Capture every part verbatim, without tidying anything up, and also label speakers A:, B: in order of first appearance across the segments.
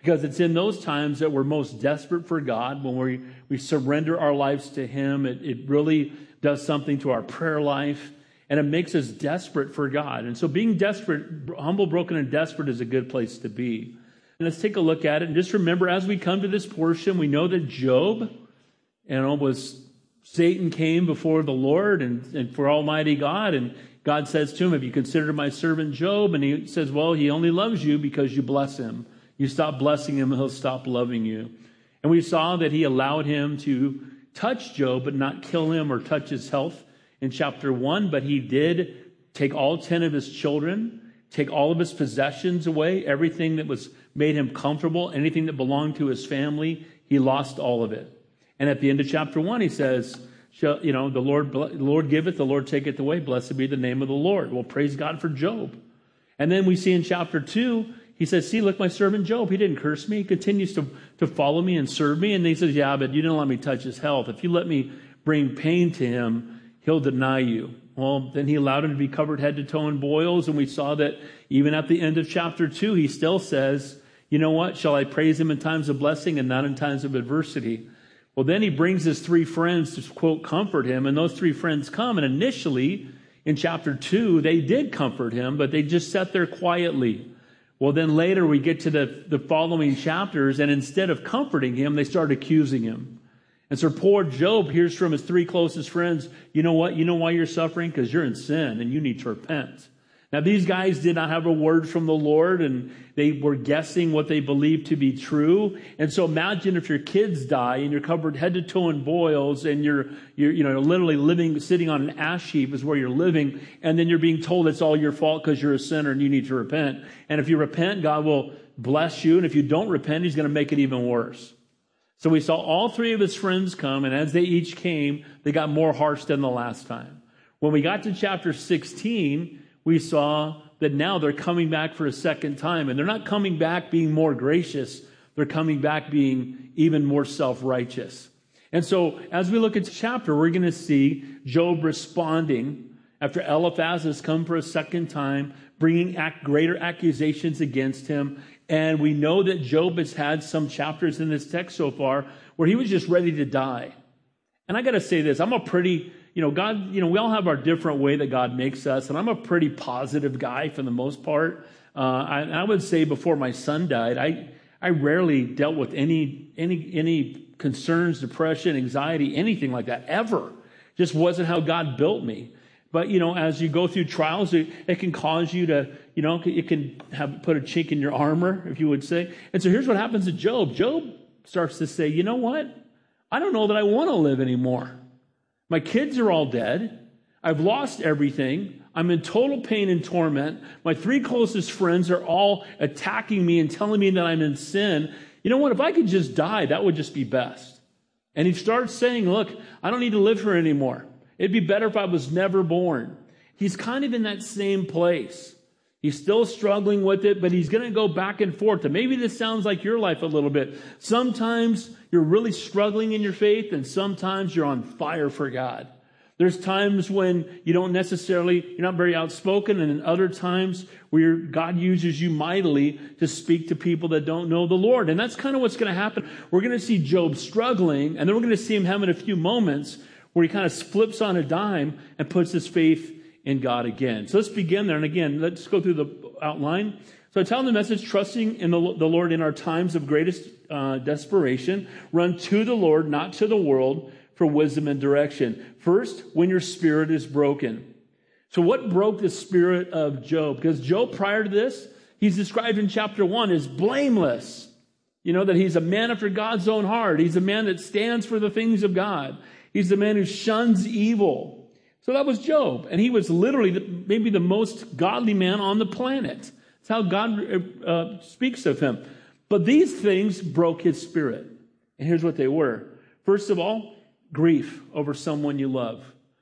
A: Because it's in those times that we're most desperate for God, when we, we surrender our lives to Him. It, it really does something to our prayer life, and it makes us desperate for God. And so being desperate, humble, broken, and desperate is a good place to be. And let's take a look at it. And just remember, as we come to this portion, we know that Job, you know, was Satan came before the Lord and, and for Almighty God, and God says to him, have you considered my servant Job? And he says, well, he only loves you because you bless him. You stop blessing him, he'll stop loving you. And we saw that he allowed him to touch Job, but not kill him or touch his health in chapter one. But he did take all ten of his children, take all of his possessions away, everything that was made him comfortable, anything that belonged to his family, he lost all of it. And at the end of chapter one, he says, you know, the Lord, the Lord giveth, the Lord taketh away. Blessed be the name of the Lord. Well, praise God for Job. And then we see in chapter two, he says, see, look, my servant Job, he didn't curse me. He continues to, to follow me and serve me. And he says, yeah, but you didn't let me touch his health. If you let me bring pain to him, he'll deny you. Well, then he allowed him to be covered head to toe in boils. And we saw that even at the end of chapter two, he still says, you know what? Shall I praise him in times of blessing and not in times of adversity? Well, then he brings his three friends to, quote, comfort him. And those three friends come. And initially, in chapter two, they did comfort him, but they just sat there quietly. Well, then later we get to the, the following chapters, and instead of comforting him, they start accusing him. And so poor Job hears from his three closest friends, you know what? You know why you're suffering? Because you're in sin and you need to repent. Now, these guys did not have a word from the Lord, and they were guessing what they believed to be true. And so imagine if your kids die and you're covered head to toe in boils, and you're, you're, you know, literally living, sitting on an ash heap is where you're living. And then you're being told it's all your fault because you're a sinner and you need to repent. And if you repent, God will bless you. And if you don't repent, He's going to make it even worse. So we saw all three of his friends come, and as they each came, they got more harsh than the last time. When we got to chapter sixteen, we saw that now they're coming back for a second time. And they're not coming back being more gracious. They're coming back being even more self-righteous. And so as we look at the chapter, we're going to see Job responding after Eliphaz has come for a second time, bringing ac- greater accusations against him. And we know that Job has had some chapters in this text so far where he was just ready to die. And I got to say this, I'm a pretty... You know, God, you know, we all have our different way that God makes us. And I'm a pretty positive guy for the most part. Uh, I, I would say before my son died, I, I rarely dealt with any, any, any concerns, depression, anxiety, anything like that, ever. Just wasn't how God built me. But, you know, as you go through trials, it, it can cause you to, you know, it can have put a chink in your armor, if you would say. And so here's what happens to Job. Job starts to say, you know what? I don't know that I want to live anymore. My kids are all dead. I've lost everything. I'm in total pain and torment. My three closest friends are all attacking me and telling me that I'm in sin. You know what? If I could just die, that would just be best. And he starts saying, look, I don't need to live here anymore. It'd be better if I was never born. He's kind of in that same place. He's still struggling with it, but he's going to go back and forth. And maybe this sounds like your life a little bit. Sometimes you're really struggling in your faith, and sometimes you're on fire for God. There's times when you don't necessarily, you're not very outspoken, and then other times where God uses you mightily to speak to people that don't know the Lord. And that's kind of what's going to happen. We're going to see Job struggling, and then we're going to see him having a few moments where he kind of flips on a dime and puts his faith in God again. So let's begin there. And again, let's go through the outline. So I tell them the message, trusting in the, the Lord in our times of greatest uh, desperation. Run to the Lord, not to the world, for wisdom and direction. First, when your spirit is broken. So what broke the spirit of Job? Because Job, prior to this, he's described in chapter one as blameless. You know, that he's a man after God's own heart. He's a man that stands for the things of God. He's the man who shuns evil. So that was Job. And he was literally the, maybe the most godly man on the planet. That's how God uh, speaks of him. But these things broke his spirit. And here's what they were. First of all, grief over someone you love.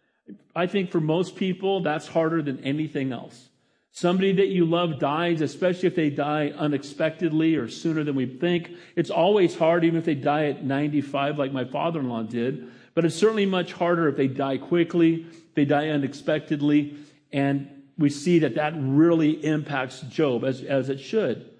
A: I think for most people, that's harder than anything else. Somebody that you love dies, especially if they die unexpectedly or sooner than we think. It's always hard, even if they die at ninety-five, like my father-in-law did. But it's certainly much harder if they die quickly, if they die unexpectedly. And we see that that really impacts Job, as, as it should.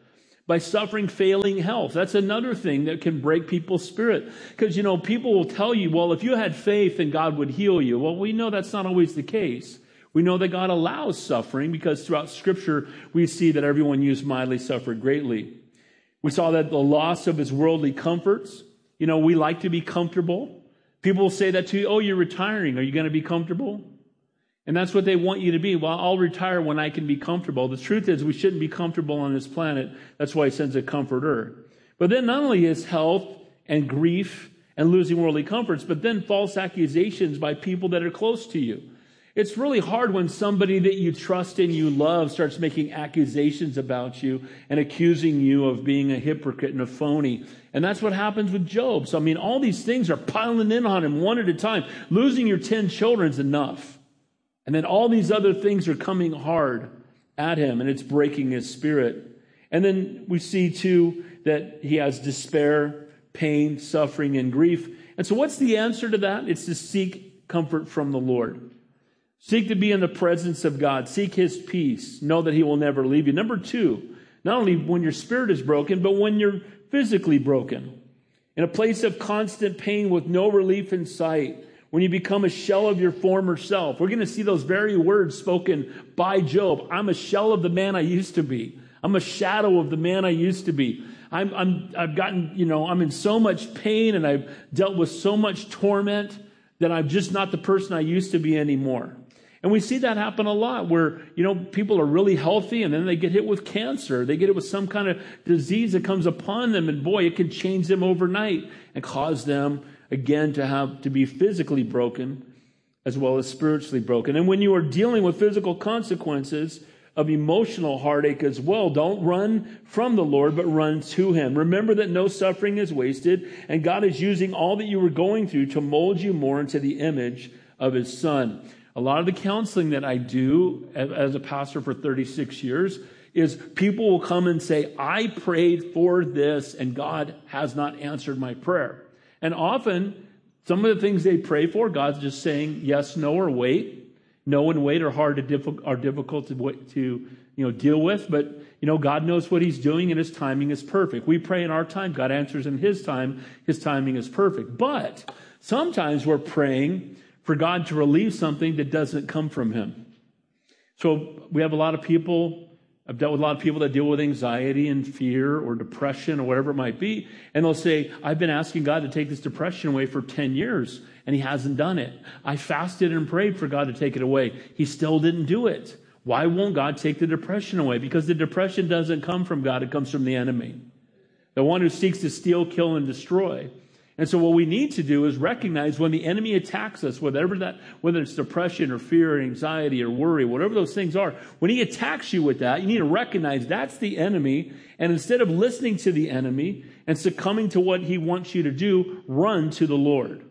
A: by suffering failing health. That's another thing that can break people's spirit. Because, you know, people will tell you, well, if you had faith, then God would heal you. Well, we know that's not always the case. We know that God allows suffering because throughout Scripture, we see that everyone used mightily suffered greatly. We saw that the loss of his worldly comforts. You know, we like to be comfortable. People will say that to you, oh, you're retiring. Are you going to be comfortable? And that's what they want you to be. Well, I'll retire when I can be comfortable. The truth is we shouldn't be comfortable on this planet. That's why he sends a comforter. But then not only is health and grief and losing worldly comforts, but then false accusations by people that are close to you. It's really hard when somebody that you trust and you love starts making accusations about you and accusing you of being a hypocrite and a phony. And that's what happens with Job. So, I mean, all these things are piling in on him one at a time. Losing your ten children is enough. And then all these other things are coming hard at him, and it's breaking his spirit. And then we see, too, that he has despair, pain, suffering, and grief. And so what's the answer to that? It's to seek comfort from the Lord. Seek to be in the presence of God. Seek his peace. Know that he will never leave you. Number two, not only when your spirit is broken, but when you're physically broken. In a place of constant pain with no relief in sight. When you become a shell of your former self. We're going to see those very words spoken by Job. I'm a shell of the man I used to be. I'm a shadow of the man I used to be. I'm, I'm, I've gotten, you know, I'm in so much pain and I've dealt with so much torment that I'm just not the person I used to be anymore. And we see that happen a lot where, you know, people are really healthy and then they get hit with cancer. They get it with some kind of disease that comes upon them. And boy, it can change them overnight and cause them, again, to have to be physically broken as well as spiritually broken. And when you are dealing with physical consequences of emotional heartache as well, don't run from the Lord, but run to him. Remember that no suffering is wasted, and God is using all that you were going through to mold you more into the image of his Son. A lot of the counseling that I do as a pastor for thirty-six years is people will come and say, I prayed for this and God has not answered my prayer. And often, some of the things they pray for, God's just saying yes, no, or wait. No and wait are hard to difficult, are difficult to, to you know deal with, but you know God knows what he's doing and his timing is perfect. We pray in our time, God answers in his time, his timing is perfect. But sometimes we're praying for God to relieve something that doesn't come from him. So we have a lot of people, I've dealt with a lot of people that deal with anxiety and fear or depression or whatever it might be. And they'll say, I've been asking God to take this depression away for ten years and he hasn't done it. I fasted and prayed for God to take it away. He still didn't do it. Why won't God take the depression away? Because the depression doesn't come from God. It comes from the enemy. The one who seeks to steal, kill, and destroy. And so what we need to do is recognize when the enemy attacks us, whatever that, whether it's depression or fear or anxiety or worry, whatever those things are, when he attacks you with that, you need to recognize that's the enemy. And instead of listening to the enemy and succumbing to what he wants you to do, run to the Lord.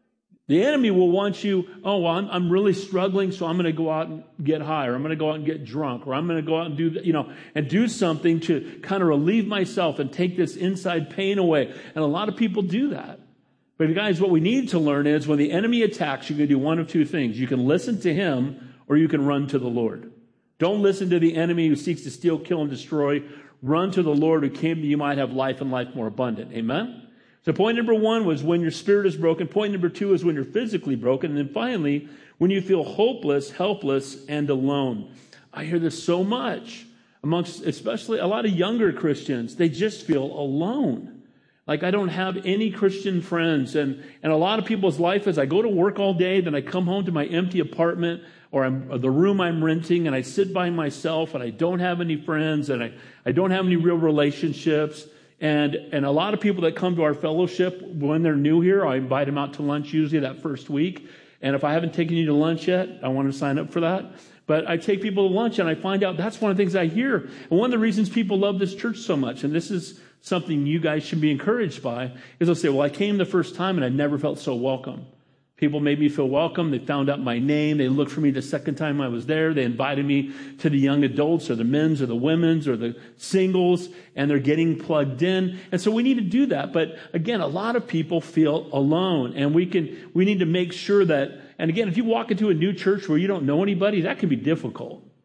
A: The enemy will want you, oh, well, I'm, I'm really struggling, so I'm going to go out and get high, or I'm going to go out and get drunk, or I'm going to go out and do, you know, and do something to kind of relieve myself and take this inside pain away. And a lot of people do that. But guys, what we need to learn is when the enemy attacks, you can do one of two things. You can listen to him, or you can run to the Lord. Don't listen to the enemy who seeks to steal, kill, and destroy. Run to the Lord who came that you might have life and life more abundant. Amen? So point number one was when your spirit is broken. Point number two is when you're physically broken. And then finally, when you feel hopeless, helpless, and alone. I hear this so much amongst especially a lot of younger Christians. They just feel alone. Like I don't have any Christian friends. And, and a lot of people's life is I go to work all day, then I come home to my empty apartment or, I'm, or the room I'm renting, and I sit by myself and I don't have any friends and I, I don't have any real relationships. And and a lot of people that come to our fellowship, when they're new here, I invite them out to lunch usually that first week. And if I haven't taken you to lunch yet, I want to sign up for that. But I take people to lunch and I find out that's one of the things I hear. And one of the reasons people love this church so much, and this is something you guys should be encouraged by, is they'll say, well, I came the first time and I never felt so welcome. People made me feel welcome. They found out my name. They looked for me the second time I was there. They invited me to the young adults or the men's or the women's or the singles, and they're getting plugged in. And so we need to do that. But again, a lot of people feel alone, and we can, we need to make sure that, and again, if you walk into a new church where you don't know anybody, that can be difficult.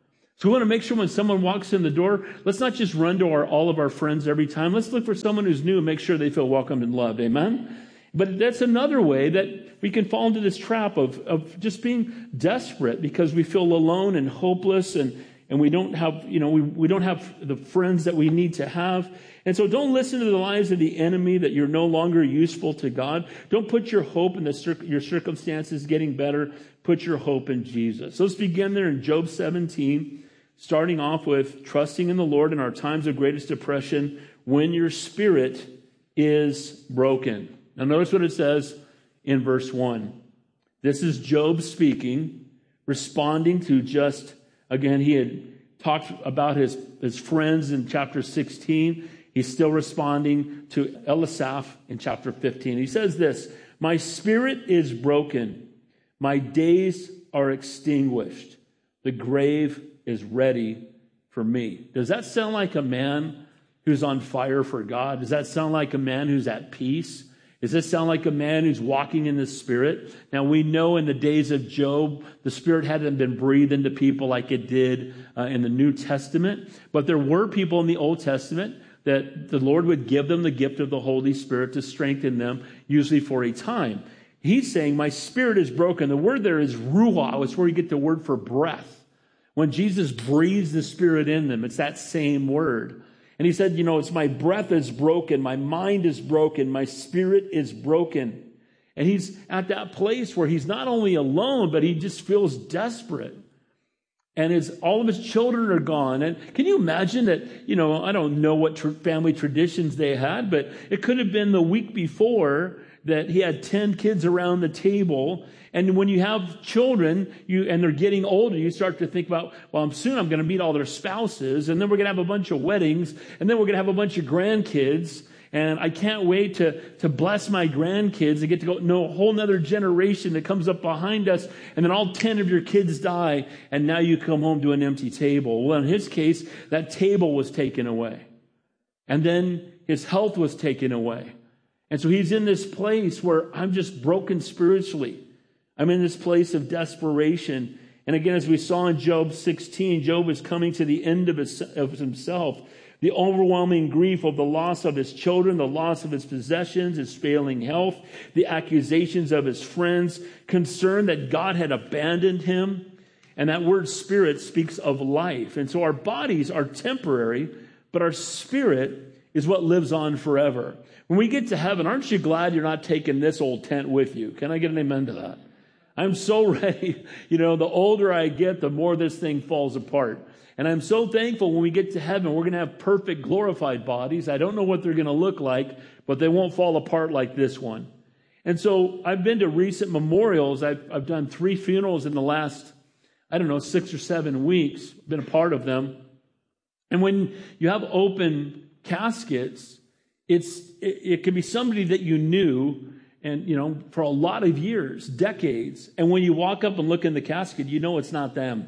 A: So we want to make sure when someone walks in the door, let's not just run to our, all of our friends every time. Let's look for someone who's new and make sure they feel welcomed and loved. Amen? But that's another way that we can fall into this trap of, of just being desperate because we feel alone and hopeless and, and we don't have, you know, we, we don't have the friends that we need to have. And so don't listen to the lies of the enemy that you're no longer useful to God. Don't put your hope in the cir- your circumstances getting better. Put your hope in Jesus. So let's begin there in Job seventeen. Starting off with trusting in the Lord in our times of greatest depression when your spirit is broken. Now notice what it says in verse one. This is Job speaking, responding to just, again, he had talked about his, his friends in chapter sixteen. He's still responding to Eliphaz in chapter fifteen. He says this, my spirit is broken. My days are extinguished. The grave is ready for me. Does that sound like a man who's on fire for God? Does that sound like a man who's at peace? Does this sound like a man who's walking in the Spirit? Now, we know in the days of Job, the Spirit hadn't been breathed into people like it did uh, in the New Testament. But there were people in the Old Testament that the Lord would give them the gift of the Holy Spirit to strengthen them, usually for a time. He's saying, my spirit is broken. The word there is ruah. It's where you get the word for breath. When Jesus breathes the Spirit in them, it's that same word. And he said, you know, it's my breath is broken, my mind is broken, my spirit is broken. And he's at that place where he's not only alone, but he just feels desperate. And his, all of his children are gone. And can you imagine that, you know, I don't know what tr- family traditions they had, but it could have been the week before that he had ten kids around the table. And when you have children you and they're getting older, you start to think about, well, soon I'm going to meet all their spouses, and then we're going to have a bunch of weddings, and then we're going to have a bunch of grandkids. And I can't wait to, to bless my grandkids and get to go know a whole nother generation that comes up behind us. And then all ten of your kids die, and now you come home to an empty table. Well, in his case, that table was taken away. And then his health was taken away. And so he's in this place where I'm just broken spiritually. I'm in this place of desperation. And again, as we saw in Job sixteen, Job is coming to the end of, his, of himself. The overwhelming grief of the loss of his children, the loss of his possessions, his failing health, the accusations of his friends, concern that God had abandoned him. And that word spirit speaks of life. And so our bodies are temporary, but our spirit is what lives on forever. When we get to heaven, aren't you glad you're not taking this old tent with you? Can I get an amen to that? I'm so ready. You know, the older I get, the more this thing falls apart. And I'm so thankful when we get to heaven, we're going to have perfect glorified bodies. I don't know what they're going to look like, but they won't fall apart like this one. And so I've been to recent memorials. I've, I've done three funerals in the last, I don't know, six or seven weeks, been a part of them. And when you have open caskets, it's it, it can be somebody that you knew and, you know, for a lot of years, decades. And when you walk up and look in the casket, you know it's not them.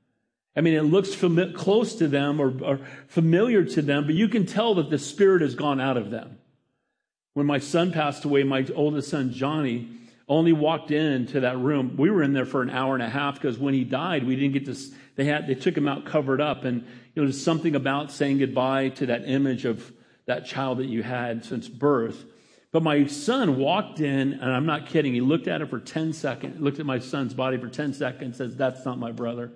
A: I mean, it looks fami- close to them or, or familiar to them, but you can tell that the spirit has gone out of them. When my son passed away, my oldest son, Johnny, only walked into that room. We were in there for an hour and a half because when he died, we didn't get to, they had, they took him out covered up. And you know, there's something about saying goodbye to that image of that child that you had since birth. But my son walked in, and I'm not kidding, he looked at it for ten seconds, looked at my son's body for ten seconds, says, "That's not my brother.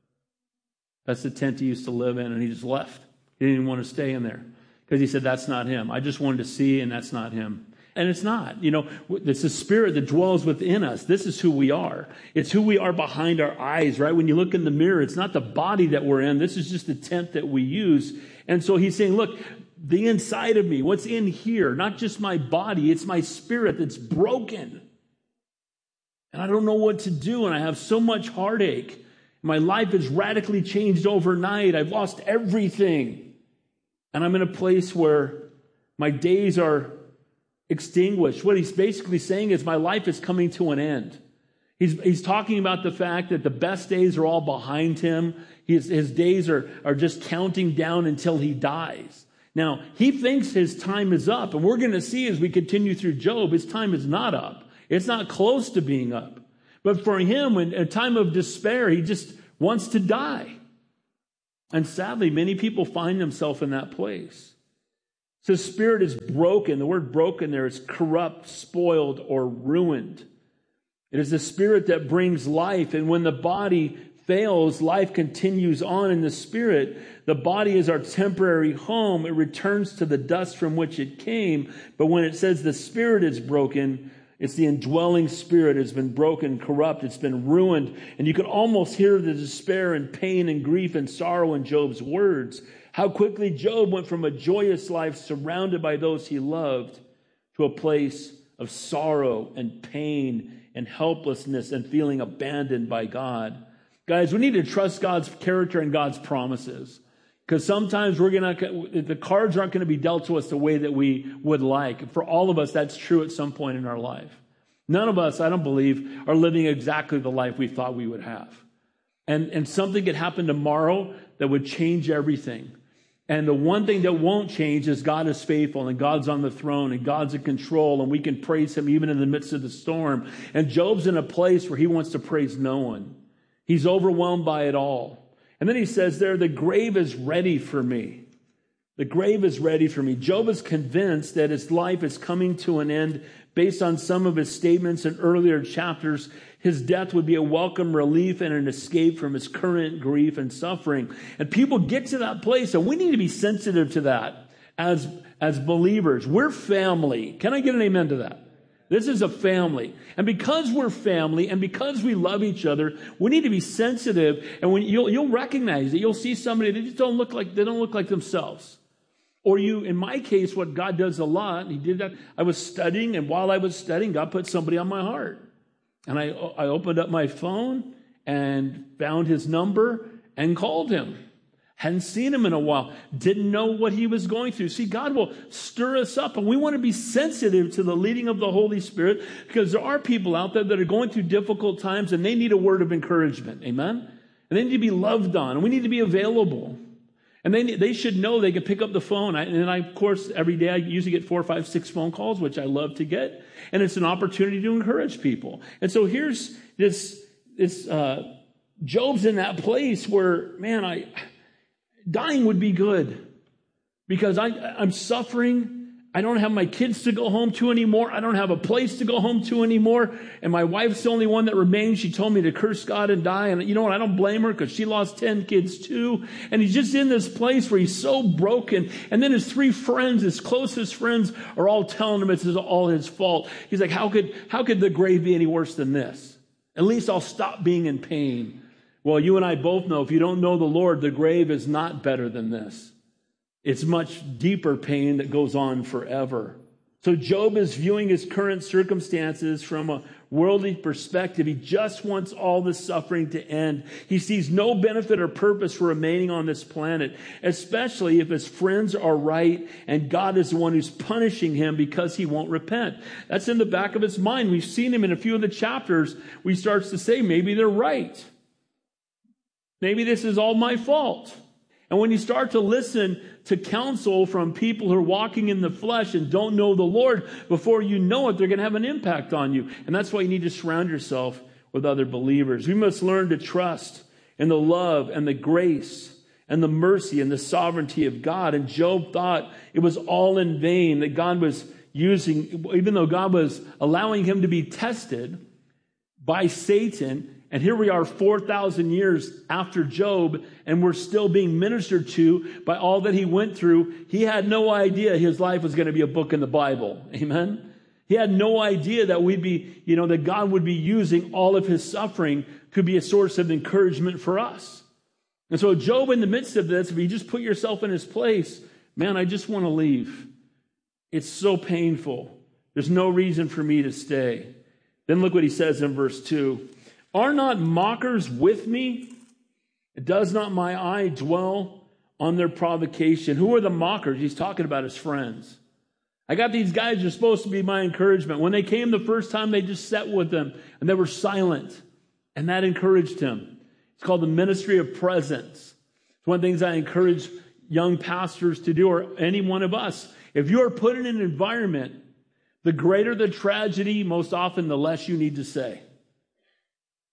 A: That's the tent he used to live in," and he just left. He didn't even want to stay in there because he said, "That's not him. I just wanted to see, and that's not him." And it's not. You know, it's the spirit that dwells within us. This is who we are. It's who we are behind our eyes, right? When you look in the mirror, it's not the body that we're in. This is just the tent that we use. And so he's saying, look, the inside of me, what's in here, not just my body, it's my spirit that's broken. And I don't know what to do, and I have so much heartache. My life has radically changed overnight. I've lost everything. And I'm in a place where my days are extinguished. What he's basically saying is my life is coming to an end. He's, he's talking about the fact that the best days are all behind him. His, his days are, are just counting down until he dies. Now, he thinks his time is up, and we're going to see as we continue through Job, his time is not up. It's not close to being up. But for him, in a time of despair, he just wants to die. And sadly, many people find themselves in that place. So spirit is broken. The word broken there is corrupt, spoiled, or ruined. It is the spirit that brings life. And when the body fails, life continues on in the spirit. The body is our temporary home. It returns to the dust from which it came. But when it says the spirit is broken, it's the indwelling spirit has been broken, corrupt. It's been ruined. And you can almost hear the despair and pain and grief and sorrow in Job's words. How quickly Job went from a joyous life surrounded by those he loved to a place of sorrow and pain and helplessness and feeling abandoned by God. Guys, we need to trust God's character and God's promises. Because sometimes we're gonna, the cards aren't going to be dealt to us the way that we would like. For all of us, that's true at some point in our life. None of us, I don't believe, are living exactly the life we thought we would have. And, and something could happen tomorrow that would change everything. And the one thing that won't change is God is faithful and God's on the throne and God's in control and we can praise him even in the midst of the storm. And Job's in a place where he wants to praise no one. He's overwhelmed by it all. And then he says there, the grave is ready for me. The grave is ready for me. Job is convinced that his life is coming to an end based on some of his statements in earlier chapters. His death would be a welcome relief and an escape from his current grief and suffering. And people get to that place, and we need to be sensitive to that as, as believers. We're family. Can I get an amen to that? This is a family. And because we're family and because we love each other, we need to be sensitive. And when you'll, you'll recognize it, you'll see somebody, they just don't look like, they don't look like themselves. Or you, in my case, what God does a lot, he did that. I was studying, and while I was studying, God put somebody on my heart. And I, I opened up my phone and found his number and called him. Hadn't seen him in a while. Didn't know what he was going through. See, God will stir us up, and we want to be sensitive to the leading of the Holy Spirit, because there are people out there that are going through difficult times, and they need a word of encouragement. Amen? And they need to be loved on, and we need to be available. And they they should know they can pick up the phone. I, and I, of course, every day I usually get four, five, six phone calls, which I love to get. And it's an opportunity to encourage people. And so here's this, this uh, Job's in that place where, man, I dying would be good. Because I, I'm suffering. I don't have my kids to go home to anymore. I don't have a place to go home to anymore. And my wife's the only one that remains. She told me to curse God and die. And you know what? I don't blame her because she lost ten kids too. And he's just in this place where he's so broken. And then his three friends, his closest friends, are all telling him it's all his fault. He's like, how could, how could the grave be any worse than this? At least I'll stop being in pain. Well, you and I both know if you don't know the Lord, the grave is not better than this. It's much deeper pain that goes on forever. So Job is viewing his current circumstances from a worldly perspective. He just wants all the suffering to end. He sees no benefit or purpose for remaining on this planet, especially if his friends are right and God is the one who's punishing him because he won't repent. That's in the back of his mind. We've seen him in a few of the chapters where he starts to say, maybe they're right. Maybe this is all my fault. And when you start to listen to counsel from people who are walking in the flesh and don't know the Lord, before you know it, they're going to have an impact on you. And that's why you need to surround yourself with other believers. We must learn to trust in the love and the grace and the mercy and the sovereignty of God. And Job thought it was all in vain, that God was using, even though God was allowing him to be tested by Satan. And here we are four thousand years after Job, and we're still being ministered to by all that he went through. He had no idea his life was going to be a book in the Bible. Amen? He had no idea that we'd be, you know, that God would be using all of his suffering to be a source of encouragement for us. And so Job, in the midst of this, if you just put yourself in his place, man, I just want to leave. It's so painful. There's no reason for me to stay. Then look what he says in verse two. Are not mockers with me? Does not my eye dwell on their provocation? Who are the mockers? He's talking about his friends. I got these guys who are supposed to be my encouragement. When they came the first time, they just sat with them and they were silent. And that encouraged him. It's called the ministry of presence. It's one of the things I encourage young pastors to do, or any one of us. If you are put in an environment, the greater the tragedy, most often the less you need to say.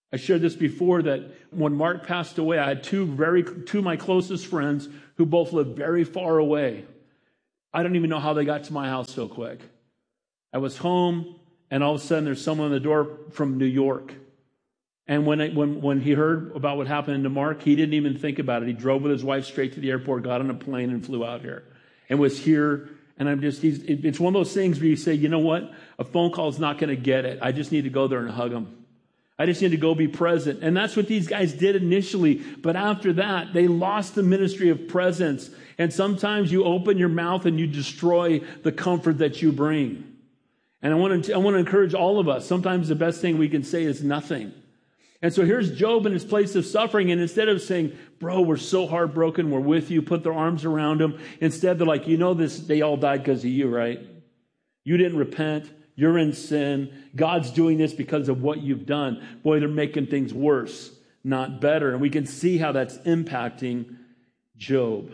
A: I shared this before that when Mark passed away, I had two very two of my closest friends who both lived very far away. I don't even know how they got to my house so quick. I was home, and all of a sudden there's someone on the door from New York. And when I, when when he heard about what happened to Mark, he didn't even think about it. He drove with his wife straight to the airport, got on a plane, and flew out here, and was here. And I'm just, he's, it's one of those things where you say, you know what? A phone call is not going to get it. I just need to go there and hug him. I just need to go be present. And that's what these guys did initially. But after that, they lost the ministry of presence. And sometimes you open your mouth and you destroy the comfort that you bring. And I want to, I want to encourage all of us. Sometimes the best thing we can say is nothing. And so here's Job in his place of suffering. And instead of saying, bro, we're so heartbroken, we're with you, put their arms around him. Instead, they're like, you know this, they all died because of you, right? You didn't repent. You're in sin. God's doing this because of what you've done. Boy, they're making things worse, not better. And we can see how that's impacting Job.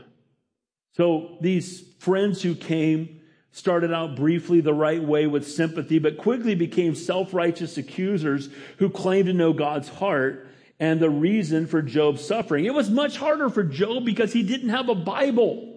A: So these friends who came started out briefly the right way with sympathy, but quickly became self-righteous accusers who claimed to know God's heart and the reason for Job's suffering. It was much harder for Job because he didn't have a Bible.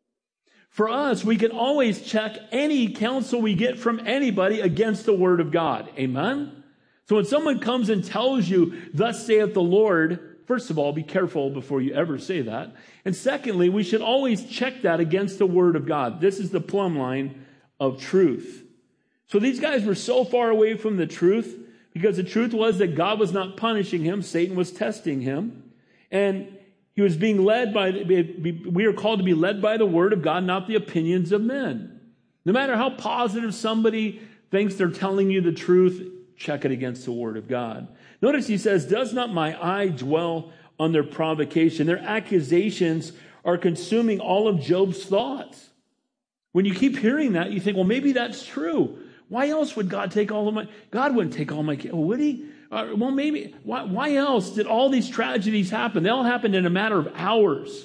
A: For us, we can always check any counsel we get from anybody against the Word of God. Amen? So when someone comes and tells you, thus saith the Lord, first of all, be careful before you ever say that. And secondly, we should always check that against the Word of God. This is the plumb line of truth. So these guys were so far away from the truth because the truth was that God was not punishing him. Satan was testing him. And he was being led by, we are called to be led by the Word of God, not the opinions of men. No matter how positive somebody thinks they're telling you the truth, check it against the Word of God. Notice he says, does not my eye dwell on their provocation? Their accusations are consuming all of Job's thoughts. When you keep hearing that, you think, well, maybe that's true. Why else would God take all of my, God wouldn't take all my kids. Oh, would he? Uh, well, maybe, why, why else did all these tragedies happen? They all happened in a matter of hours.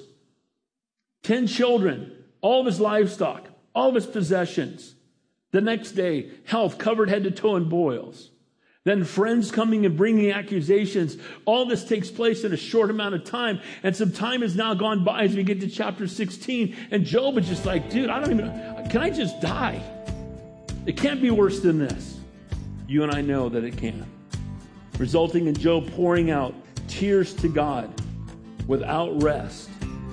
A: Ten children, all of his livestock, all of his possessions. The next day, health covered head to toe in boils. Then friends coming and bringing accusations. All this takes place in a short amount of time. And some time has now gone by as we get to chapter sixteen. And Job is just like, dude, I don't even, can I just die? It can't be worse than this. You and I know that it can. Resulting in Job pouring out tears to God without rest.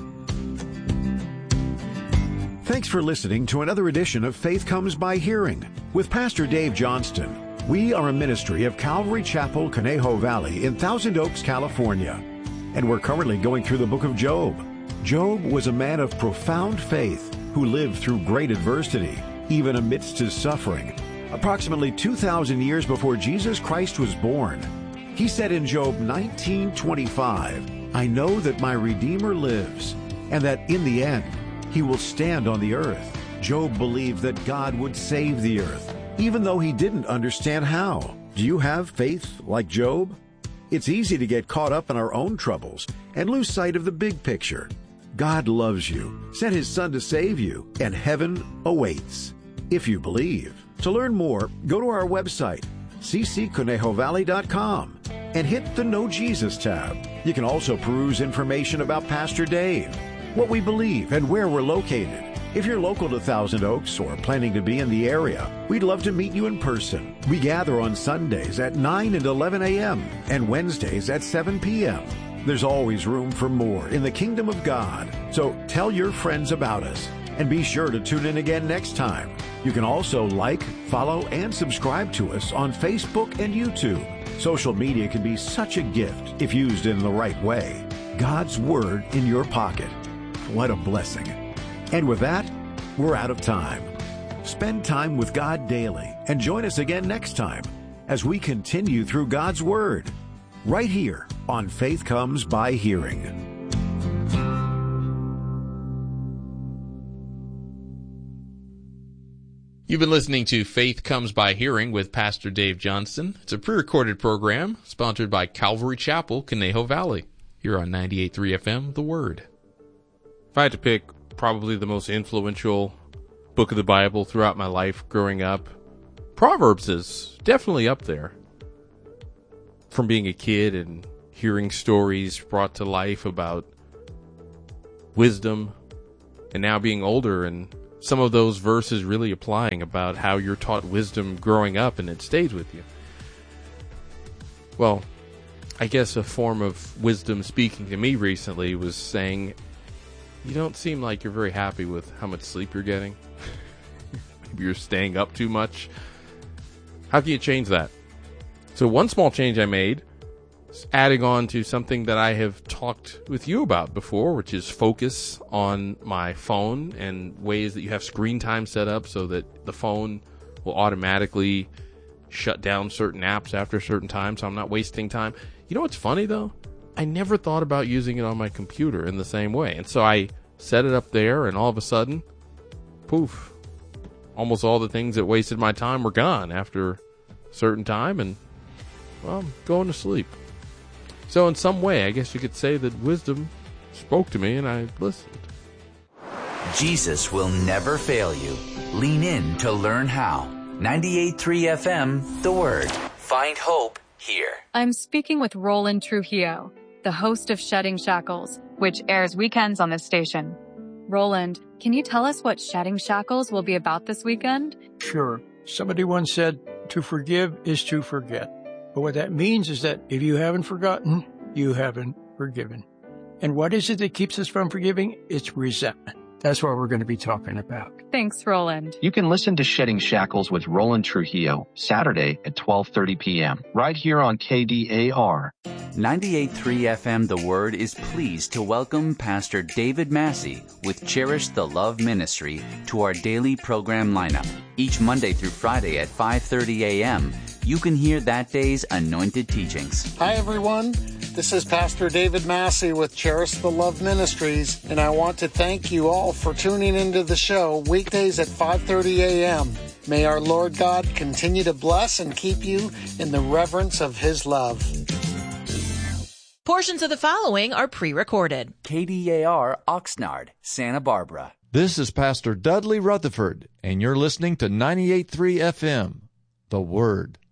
B: Thanks for listening to another edition of Faith Comes by Hearing with Pastor Dave Johnston. We are a ministry of Calvary Chapel, Conejo Valley in Thousand Oaks, California. And we're currently going through the book of Job. Job was a man of profound faith who lived through great adversity, even amidst his suffering. Approximately two thousand years before Jesus Christ was born, he said in Job nineteen twenty-five, I know that my Redeemer lives, and that in the end, he will stand on the earth. Job believed that God would save the earth, even though he didn't understand how. Do you have faith like Job? It's easy to get caught up in our own troubles and lose sight of the big picture. God loves you, sent his Son to save you, and heaven awaits, if you believe. To learn more, go to our website, c c conejo valley dot com, and hit the Know Jesus tab. You can also peruse information about Pastor Dave, what we believe, and where we're located. If you're local to Thousand Oaks or planning to be in the area, we'd love to meet you in person. We gather on Sundays at nine and eleven a.m. and Wednesdays at seven p.m. There's always room for more in the kingdom of God. So tell your friends about us, and be sure to tune in again next time. You can also like, follow, and subscribe to us on Facebook and YouTube. Social media can be such a gift if used in the right way. God's Word in your pocket. What a blessing. And with that, we're out of time. Spend time with God daily and join us again next time as we continue through God's Word, right here on Faith Comes by Hearing.
C: You've been listening to Faith Comes by Hearing with Pastor Dave Johnston. It's a pre-recorded program sponsored by Calvary Chapel, Conejo Valley. Here on ninety-eight point three F M, The Word.
D: If I had to pick probably the most influential book of the Bible throughout my life growing up, Proverbs is definitely up there. from being a kid and hearing stories brought to life about wisdom, and now being older and some of those verses really applying about how you're taught wisdom growing up and it stays with you. Well, I guess a form of wisdom speaking to me recently was saying, you don't seem like you're very happy with how much sleep you're getting. Maybe you're staying up too much. How can you change that? So one small change I made is adding on to something that I have talked with you about before, which is focus on my phone and ways that you have screen time set up so that the phone will automatically shut down certain apps after a certain time, so I'm not wasting time. You know what's funny, though? I never thought about using it on my computer in the same way. And so I set it up there, and all of a sudden, poof, almost all the things that wasted my time were gone after a certain time, and, well, I'm going to sleep. So in some way, I guess you could say that wisdom spoke to me, and I listened.
E: Jesus will never fail you. Lean in to learn how. ninety-eight point three F M, The Word. Find hope here.
F: I'm speaking with Roland Trujillo, the host of Shedding Shackles, which airs weekends on this station. Roland, can you tell us what Shedding Shackles will be about this weekend?
G: Sure. Somebody once said, to forgive is to forget. But what that means is that if you haven't forgotten, you haven't forgiven. And what is it that keeps us from forgiving? It's resentment. That's what we're going to be talking about.
F: Thanks, Roland.
H: You can listen to Shedding Shackles with Roland Trujillo, Saturday at twelve thirty p.m., right here on K D A R.
E: ninety-eight point three F M The Word is pleased to welcome Pastor David Massey with Cherish the Love Ministry to our daily program lineup. Each Monday through Friday at five thirty a.m., you can hear that day's anointed teachings.
I: Hi, everyone. This is Pastor David Massey with Cherish the Love Ministries, and I want to thank you all for tuning into the show weekdays at five thirty a.m. May our Lord God continue to bless and keep you in the reverence of His love.
J: Portions of the following are pre-recorded.
E: K D A R, Oxnard, Santa Barbara.
K: This is Pastor Dudley Rutherford, and you're listening to ninety-eight point three F M, The Word.